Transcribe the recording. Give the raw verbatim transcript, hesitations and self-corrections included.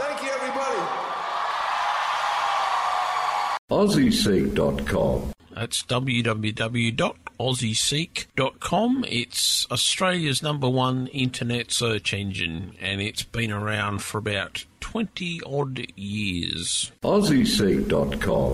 Thank you, everybody. Aussie Seek dot com. That's w w w dot aussie seek dot com. It's Australia's number one internet search engine, and it's been around for about twenty odd years. Aussie Seek dot com.